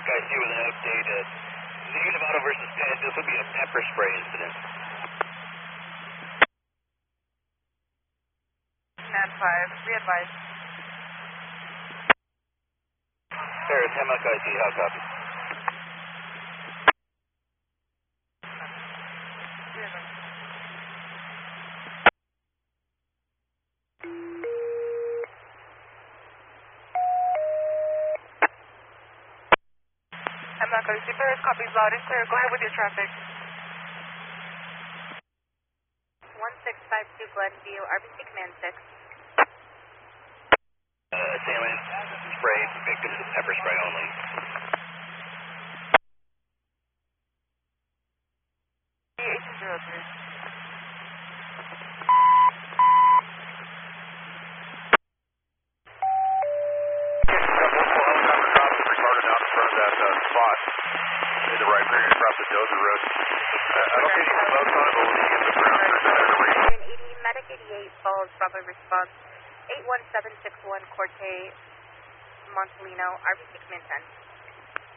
IC with an update. Nevada versus San, this will be a pepper spray incident. Command 5, re-advise. Paris, Hammock IC, how copy? Hammock IC, Paris, copies loud and clear. Go ahead with your traffic. 1652 Glenview, RBC Command 6. Salmon, spray, victims with pepper spray only. Medic 88 falls, Bravo response 81761 Corte Montolino, RBC Command 10.